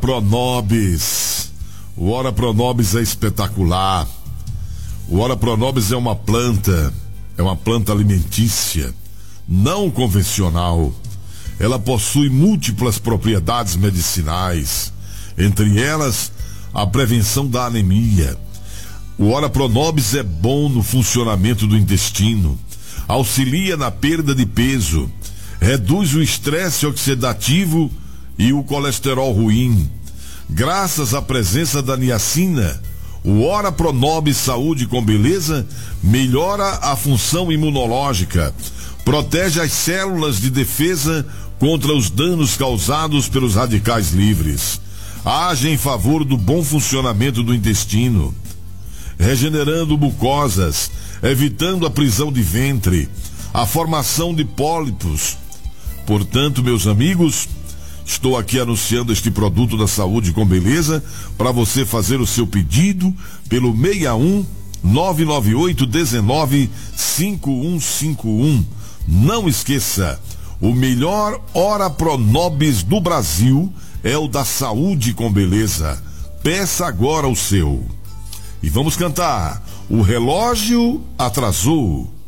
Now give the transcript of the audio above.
Pronobis. O Ora Pronobis é espetacular. O Ora Pronobis é uma planta alimentícia, não convencional. Ela possui múltiplas propriedades medicinais, entre elas a prevenção da anemia. O Ora Pronobis é bom no funcionamento do intestino, auxilia na perda de peso, reduz o estresse oxidativo e o colesterol ruim. Graças à presença da niacina, o Ora Pronobis Saúde com Beleza melhora a função imunológica, protege as células de defesa contra os danos causados pelos radicais livres, age em favor do bom funcionamento do intestino, regenerando mucosas, evitando a prisão de ventre, a formação de pólipos. Portanto, meus amigos, estou aqui anunciando este produto da Saúde com Beleza para você fazer o seu pedido pelo 61 998 19 5151. Não esqueça, o melhor Ora Pronobis do Brasil é o da Saúde com Beleza. Peça agora o seu. E vamos cantar. O relógio atrasou.